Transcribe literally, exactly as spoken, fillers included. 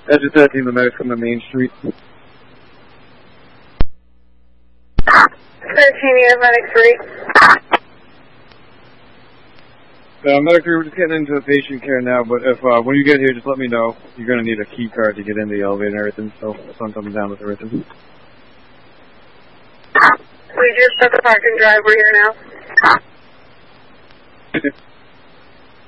I just had team the medics on the main street. thirteen, you have medic three. Uh, medic three, we're just getting into the patient care now, but if, uh, when you get here, just let me know. You're gonna need a key card to get in the elevator and everything, so that's why I'm coming down with everything. We just took a parking drive, we're here now.